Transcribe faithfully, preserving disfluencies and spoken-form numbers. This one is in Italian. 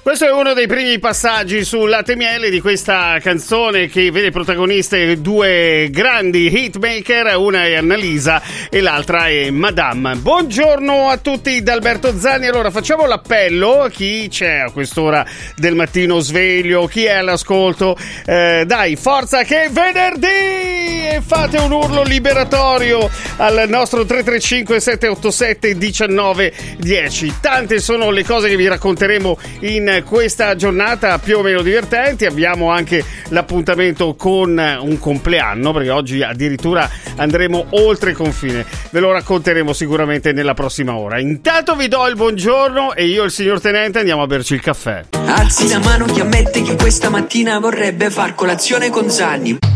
Questo è uno dei primi passaggi sul latte miele di questa canzone che vede protagoniste due grandi hitmaker, una è Annalisa e l'altra è Madame. Buongiorno a tutti da Alberto Zanni. Allora facciamo l'appello a chi c'è a quest'ora del mattino sveglio, chi è all'ascolto, eh, dai forza che è venerdì e fate un urlo liberatorio al nostro tre tre cinque sette otto sette uno nove uno zero. Tante sono le cose che vi racconteremo in questa giornata più o meno divertenti. Abbiamo anche l'appuntamento con un compleanno, perché oggi addirittura andremo oltre confine. Ve lo racconteremo sicuramente nella prossima ora. Intanto vi do il buongiorno e io e il signor Tenente andiamo a berci il caffè. Alzi la mano chi ammette che questa mattina vorrebbe far colazione con Zanni.